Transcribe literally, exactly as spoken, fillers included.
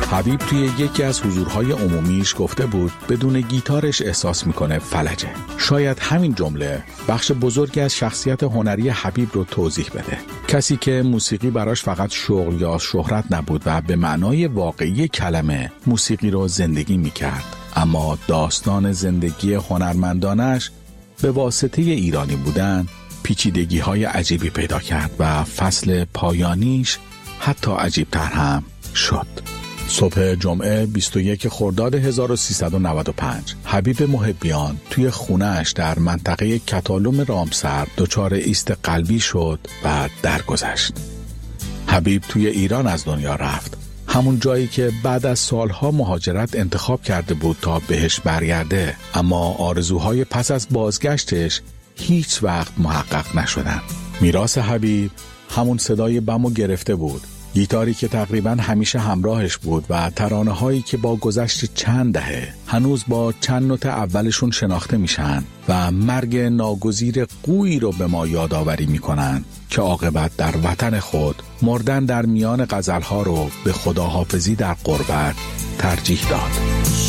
حبیب توی یکی از حضورهای عمومیش گفته بود بدون گیتارش احساس میکنه فلجه. شاید همین جمله بخش بزرگی از شخصیت هنری حبیب رو توضیح بده. کسی که موسیقی براش فقط شغل یا شهرت نبود و به معنای واقعی کلمه موسیقی رو زندگی میکرد، اما داستان زندگی هنرمندانش به واسطه ایرانی بودن پیچیدگی های عجیبی پیدا کرد و فصل پایانیش حتی عجیبتر هم شد. صبح جمعه بیست و یک خرداد هزار و سیصد و نود و پنج حبیب محبیان توی خونه‌اش در منطقه کتالوم رامسر دچار ایست قلبی شد و درگذشت. حبیب توی ایران از دنیا رفت، همون جایی که بعد از سالها مهاجرت انتخاب کرده بود تا بهش برگرده، اما آرزوهای پس از بازگشتش هیچ وقت محقق نشدن. میراث حبیب همون صدای بمو گرفته بود، گیتاری که تقریباً همیشه همراهش بود و ترانه هایی که با گذشت چند دهه هنوز با چند نوت اولشون شناخته میشن و مرگ ناگزیر قویی رو به ما یادآوری میکنن که عاقبت در وطن خود مردن در میان غزلها رو به خداحافظی در غربت ترجیح داد.